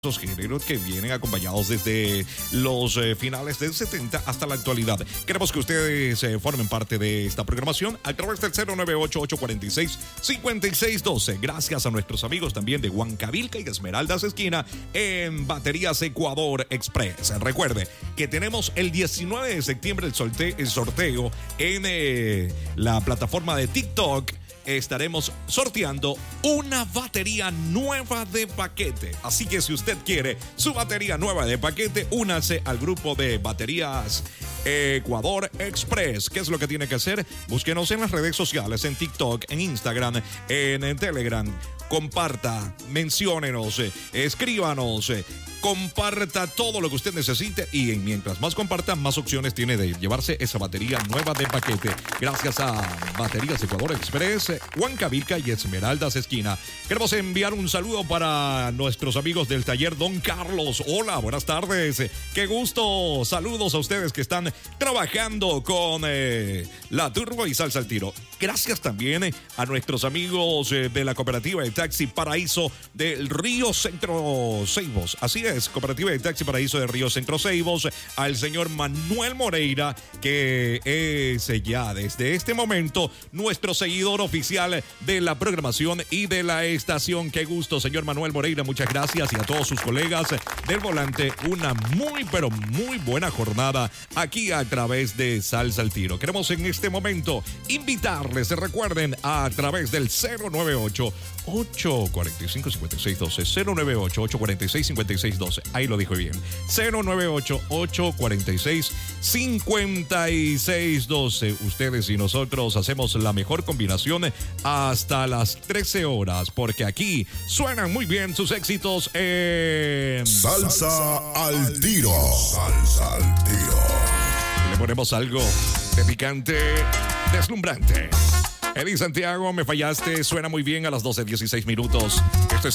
Esos géneros que vienen acompañados desde los finales del 70 hasta la actualidad. Queremos que ustedes formen parte de esta programación a través del 098-846-5612. Gracias a nuestros amigos también de Huancavilca y Esmeraldas Esquina en Baterías Ecuador Express. Recuerde que tenemos el 19 de septiembre el sorteo en la plataforma de TikTok. Estaremos sorteando una batería nueva de paquete. Así que si usted quiere su batería nueva de paquete, únase al grupo de Baterías Ecuador Express. ¿Qué es lo que tiene que hacer? Búsquenos en las redes sociales, en TikTok, en Instagram, en Telegram. Comparta, menciónenos, escríbanos, comparta todo lo que usted necesite y mientras más comparta, más opciones tiene de llevarse esa batería nueva de paquete. Gracias a Baterías Ecuador Express, Huancavilca y Esmeraldas Esquina. Queremos enviar un saludo para nuestros amigos del taller Don Carlos. Hola, buenas tardes. Qué gusto. Saludos a ustedes que están trabajando con la Turbo y Salsa al Tiro. Gracias también a nuestros amigos de la cooperativa de Taxi Paraíso del Río Centro Ceibos. Así es, cooperativa de Taxi Paraíso del Río Centro Ceibos, al señor Manuel Moreira, que es ya desde este momento nuestro seguidor oficial de la programación y de la estación. Qué gusto, señor Manuel Moreira, muchas gracias, y a todos sus colegas del volante, una muy pero muy buena jornada aquí a través de Salsa al Tiro. Queremos en este momento invitarles, recuerden, a través del 098-845-5612, 098-846-5612, ahí lo dijo bien, 098-846-5612. Ustedes y nosotros hacemos la mejor combinación hasta las 13 horas, porque aquí suenan muy bien sus éxitos en Salsa al Tiro. Salsa al Tiro. Le ponemos algo de picante, deslumbrante. Eddie Santiago, me fallaste, suena muy bien a las 12:16 minutos. Esto es